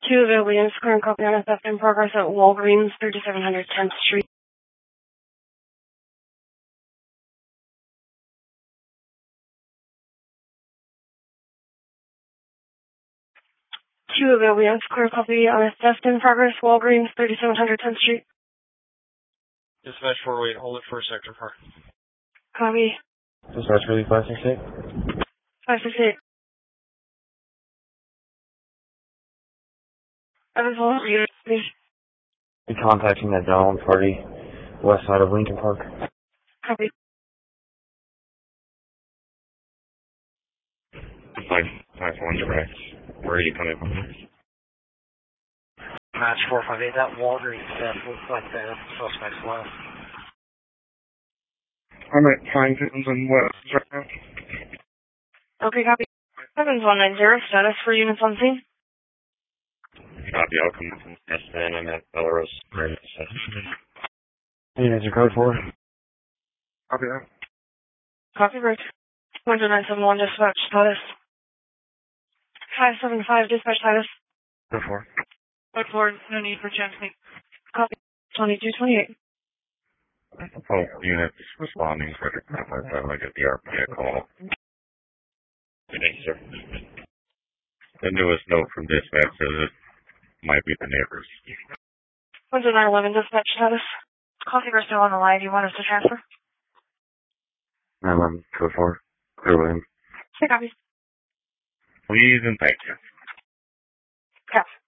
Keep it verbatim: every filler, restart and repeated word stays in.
Two available units, current copy on a theft in progress at Walgreens, thirty-seven hundred tenth Street. Two available units, current copy on a theft in progress, Walgreens, thirty-seven hundred tenth Street. Dispatch four eight, hold it for a sector car. Copy. Dispatch really five six eight? five six eight. Evans Hall, unit, please. Be contacting that Donald party, west side of Lincoln Park. Copy. Five, five one direct. Where are you coming from? Match four five eight, that Walgreens theft looks like the suspect's left. I'm at Pineville and West right now. Okay, copy. Evans one nine zero, status for units on scene. Copy, I'll come from S N. I'm at Belarus. Units are code four. Copy that. Copy, Rick. one two nine seven one, dispatch status. five seven five, dispatch status. Code four. Code four, no need for transmit. Copy. twenty-two twenty-eight. Oh, units responding for the crap by the time I get the R P I call. Thank you, sir. The newest note from dispatch says it might be the neighbors. one two nine eleven, dispatch status. Coffee we're still on the line. Do you want us to transfer? nine eleven, code four. Clear William. Okay, copy. Please and thank you. Copy.